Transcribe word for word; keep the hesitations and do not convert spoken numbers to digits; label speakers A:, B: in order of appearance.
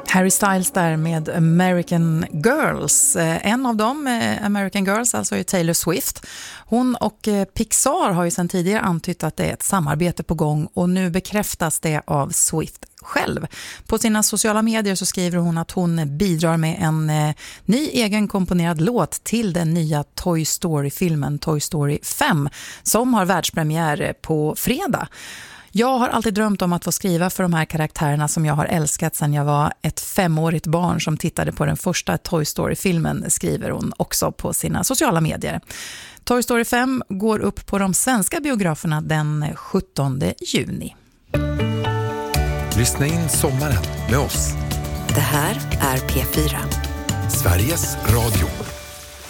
A: Harry Styles där med American Girls. En av dem, American Girls, alltså är Taylor Swift. Hon och Pixar har ju sedan tidigare antytt att det är ett samarbete på gång och nu bekräftas det av Swift själv. På sina sociala medier så skriver hon att hon bidrar med en eh, ny egen komponerad låt till den nya Toy Story-filmen Toy Story fem som har världspremiär på fredag. Jag har alltid drömt om att få skriva för de här karaktärerna som jag har älskat sedan jag var ett femårigt barn som tittade på den första Toy Story-filmen, skriver hon också på sina sociala medier. Toy Story fem går upp på de svenska biograferna den sjuttonde juni.
B: Lyssna in sommaren med oss.
C: Det här är P fyra.
B: Sveriges Radio.